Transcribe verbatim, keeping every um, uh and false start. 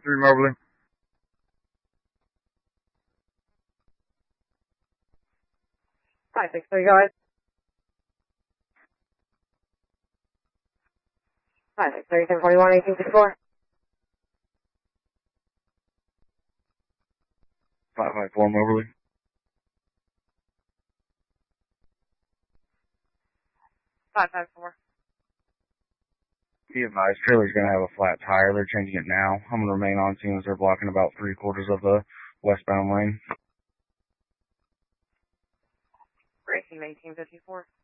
Three Mobley. Five six three, go ahead. Five six three, ten forty-one, eighteen fifty-four. Five five four Mobley. Five five four. Be advised, trailer's gonna have a flat tire. They're changing it now. I'm gonna remain on scene as they're blocking about three quarters of the westbound lane. Racing eighteen fifty-four.